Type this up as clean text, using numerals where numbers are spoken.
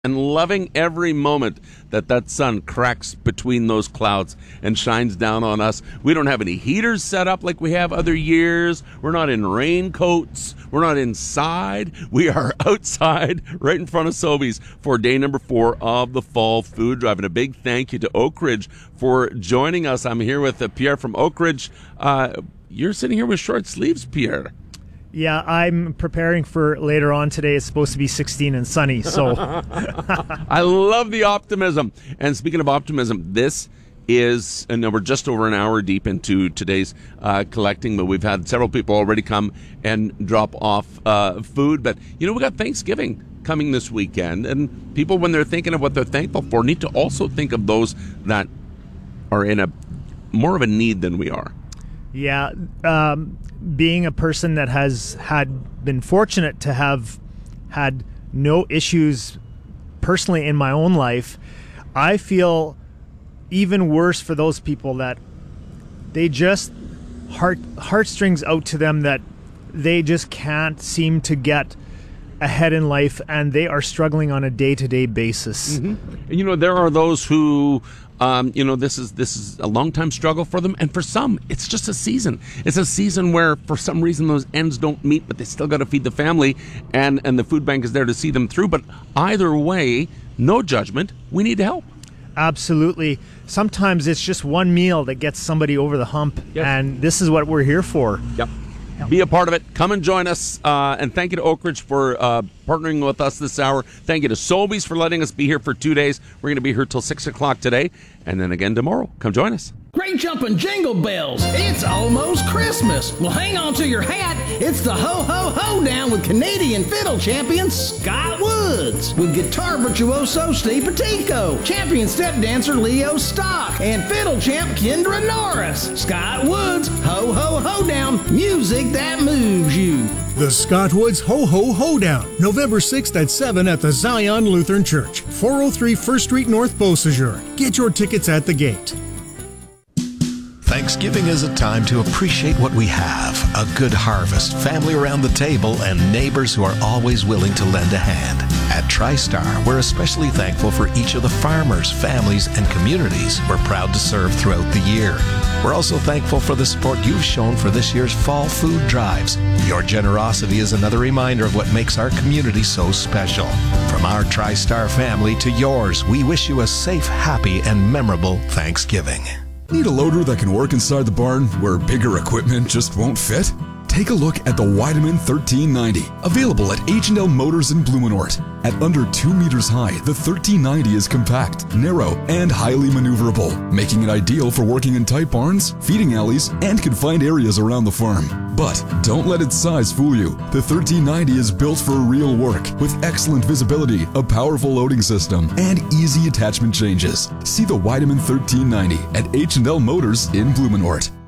and loving every moment that sun cracks between those clouds and shines down on us. We don't have any heaters set up like we have other years. We're not in raincoats. We're not inside. We are outside right in front of Sobeys for day number 4 of the Fall Food Drive. And a big thank you to Oak Ridge for joining us. I'm here with Pierre from Oak Ridge. You're sitting here with short sleeves, Pierre. Yeah, I'm preparing for later on today. It's supposed to be 16 and sunny, so. I love the optimism. And speaking of optimism, this is, and we're just over an hour deep into today's collecting, but we've had several people already come and drop off food. But, we got Thanksgiving coming this weekend, and people, when they're thinking of what they're thankful for, need to also think of those that are in a more of a need than we are. Yeah, being a person that has been fortunate to have had no issues personally in my own life, I feel even worse for those people that they just heartstrings out to them, that they just can't seem to get ahead in life, and they are struggling on a day-to-day basis. Mm-hmm. And there are those who this is a long-time struggle for them, and for some, it's just a season. It's a season where, for some reason, those ends don't meet, but they still got to feed the family, and the food bank is there to see them through. But either way, no judgment. We need help. Absolutely. Sometimes it's just one meal that gets somebody over the hump, yes. And this is what we're here for. Yep. Be a part of it. Come and join us. And thank you to Oak Ridge for partnering with us this hour. Thank you to Sobeys for letting us be here for 2 days. We're going to be here till 6 o'clock today, and then again tomorrow. Come join us. Great jumping jingle bells. It's almost Christmas. Well, hang on to your hat. It's the ho-ho-ho down with Canadian fiddle champion Scott Woods, with guitar virtuoso Steve Petico, champion step dancer Leo Stock, and fiddle champ Kendra Norris. Scott Woods, ho-ho-ho down, music that moves you. The Scott Woods Ho-Ho Hoedown, November 6th at 7 at the Zion Lutheran Church, 403 1st Street North, Beausejour. Get your tickets at the gate. Thanksgiving is a time to appreciate what we have. A good harvest, family around the table, and neighbors who are always willing to lend a hand. At TriStar, we're especially thankful for each of the farmers, families, and communities we're proud to serve throughout the year. We're also thankful for the support you've shown for this year's fall food drives. Your generosity is another reminder of what makes our community so special. From our TriStar family to yours, we wish you a safe, happy, and memorable Thanksgiving. Need a loader that can work inside the barn where bigger equipment just won't fit? Take a look at the Weideman 1390, available at H&L Motors in Blumenort. At under 2 meters high, the 1390 is compact, narrow, and highly maneuverable, making it ideal for working in tight barns, feeding alleys, and confined areas around the farm. But don't let its size fool you. The 1390 is built for real work, with excellent visibility, a powerful loading system, and easy attachment changes. See the Weideman 1390 at H&L Motors in Blumenort.